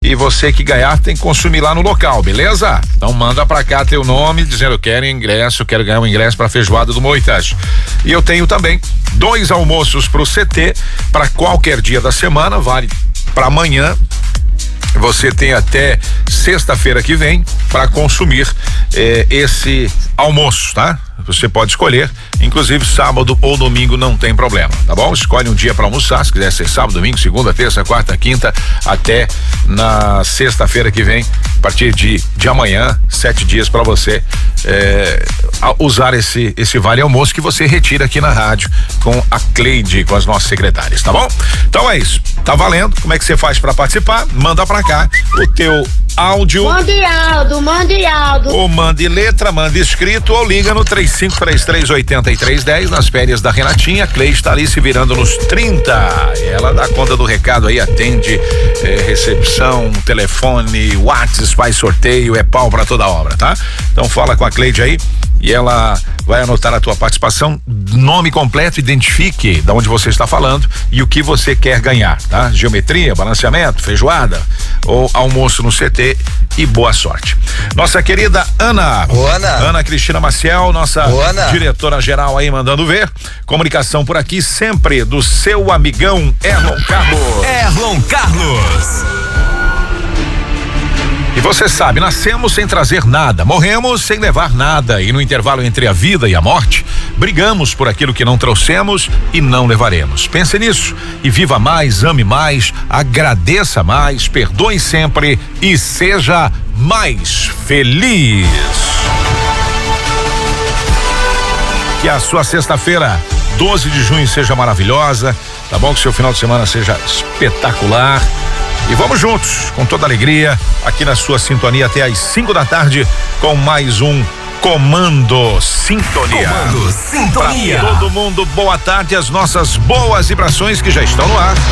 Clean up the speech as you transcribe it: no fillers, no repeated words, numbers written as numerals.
e você que ganhar tem que consumir lá no local, beleza? Então manda pra cá teu nome dizendo eu quero ingresso, eu quero ganhar um ingresso pra feijoada do Moitas. E eu tenho também 2 almoços pro CT para qualquer dia da semana, vale para amanhã. Você tem até sexta-feira que vem para consumir esse almoço, tá? Você pode escolher, inclusive sábado ou domingo não tem problema, tá bom? Escolhe um dia para almoçar, se quiser ser sábado, domingo, segunda, terça, quarta, quinta, até na sexta-feira que vem, a partir de amanhã, 7 dias para você usar esse vale almoço que você retira aqui na rádio com a Cleide, com as nossas secretárias, tá bom? Então é isso, tá valendo. Como é que você faz para participar? Manda pra cá o teu áudio. Mande áudio. Ou mande letra, mande escrito ou liga no 3533-8310 nas férias da Renatinha. A Cleide está ali se virando nos 30. Ela dá conta do recado aí, atende recepção, telefone, WhatsApp, faz sorteio, é pau pra toda obra, tá? Então fala com a Cleide aí e ela vai anotar a tua participação, nome completo, identifique de onde você está falando e o que você quer ganhar, tá? Geometria, balanceamento, feijoada ou almoço no CT e boa sorte. Nossa querida Ana. Boa, Ana Cristina Maciel, nossa diretora geral aí mandando ver. Comunicação por aqui sempre do seu amigão Erlon Carlos. E você sabe, nascemos sem trazer nada, morremos sem levar nada e no intervalo entre a vida e a morte, brigamos por aquilo que não trouxemos e não levaremos. Pense nisso e viva mais, ame mais, agradeça mais, perdoe sempre e seja mais feliz. Que a sua sexta-feira, 12 de junho, seja maravilhosa, tá bom? Que seu final de semana seja espetacular. E vamos juntos, com toda alegria, aqui na sua sintonia até às 5 da tarde, com mais um Comando Sintonia. Pra todo mundo, boa tarde, as nossas boas vibrações que já estão no ar.